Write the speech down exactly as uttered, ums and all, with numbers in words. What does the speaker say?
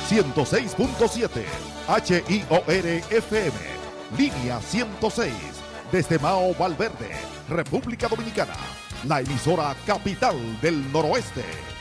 ciento seis punto siete, H I O R F M, línea ciento seis, desde Mao Valverde, República Dominicana, la emisora capital del noroeste.